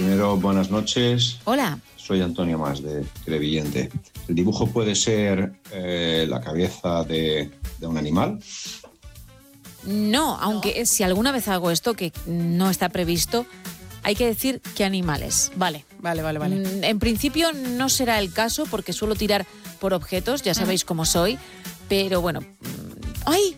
primero, buenas noches. Hola. Soy Antonio Mas, de Crevillente. ¿El dibujo puede ser la cabeza de un animal? No, aunque si alguna vez hago esto, que no está previsto, hay que decir qué animales. Vale. Vale. En principio no será el caso porque suelo tirar por objetos, ya sabéis cómo soy, pero bueno. ¡Ay!